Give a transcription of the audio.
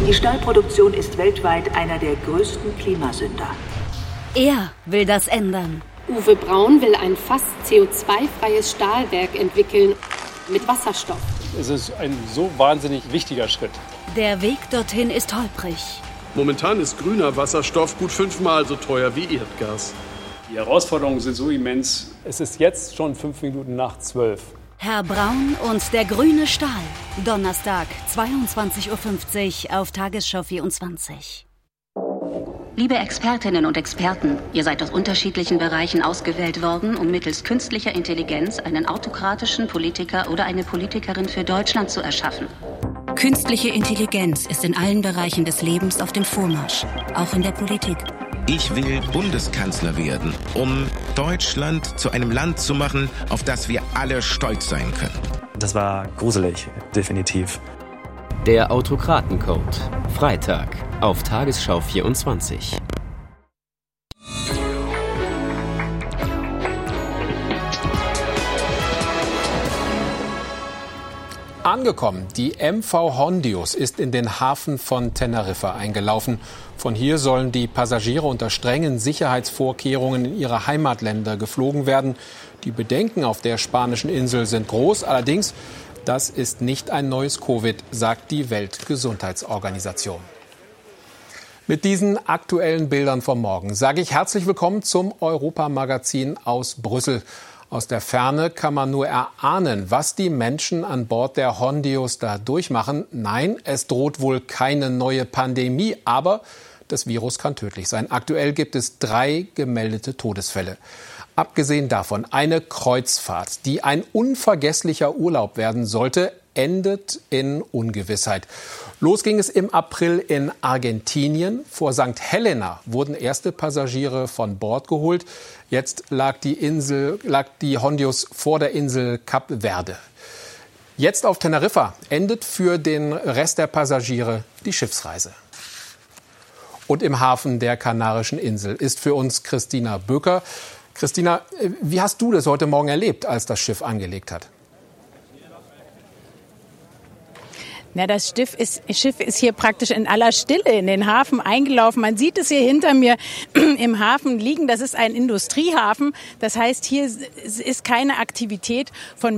Die Stahlproduktion ist weltweit einer der größten Klimasünder. Er will das ändern. Uwe Braun will ein fast CO2-freies Stahlwerk entwickeln mit Wasserstoff. Es ist ein so wahnsinnig wichtiger Schritt. Der Weg dorthin ist holprig. Momentan ist grüner Wasserstoff gut 5-mal so teuer wie Erdgas. Die Herausforderungen sind so immens. Es ist jetzt schon 5 Minuten nach 12. Herr Braun und der grüne Stahl. Donnerstag, 22:50 Uhr auf Tagesschau 24. Liebe Expertinnen und Experten, ihr seid aus unterschiedlichen Bereichen ausgewählt worden, um mittels künstlicher Intelligenz einen autokratischen Politiker oder eine Politikerin für Deutschland zu erschaffen. Künstliche Intelligenz ist in allen Bereichen des Lebens auf dem Vormarsch, auch in der Politik. Ich will Bundeskanzler werden, um Deutschland zu einem Land zu machen, auf das wir alle stolz sein können. Das war gruselig, definitiv. Der Autokratencode. Freitag auf Tagesschau 24. Angekommen, die MV Hondius ist in den Hafen von Teneriffa eingelaufen. Von hier sollen die Passagiere unter strengen Sicherheitsvorkehrungen in ihre Heimatländer geflogen werden. Die Bedenken auf der spanischen Insel sind groß. Allerdings, das ist nicht ein neues Covid, sagt die Weltgesundheitsorganisation. Mit diesen aktuellen Bildern vom Morgen sage ich herzlich willkommen zum Europa-Magazin aus Brüssel. Aus der Ferne kann man nur erahnen, was die Menschen an Bord der Hondius da durchmachen. Nein, es droht wohl keine neue Pandemie, aber das Virus kann tödlich sein. Aktuell gibt es 3 gemeldete Todesfälle. Abgesehen davon, eine Kreuzfahrt, die ein unvergesslicher Urlaub werden sollte, endet in Ungewissheit. Los ging es im April in Argentinien. Vor St. Helena wurden erste Passagiere von Bord geholt. Jetzt lag die Hondius vor der Insel Kap Verde. Jetzt auf Teneriffa endet für den Rest der Passagiere die Schiffsreise. Und im Hafen der Kanarischen Insel ist für uns Christina Böker. Christina, wie hast du das heute Morgen erlebt, als das Schiff angelegt hat? Ja, das Schiff ist hier praktisch in aller Stille in den Hafen eingelaufen. Man sieht es hier hinter mir im Hafen liegen. Das ist ein Industriehafen. Das heißt, hier ist keine Aktivität von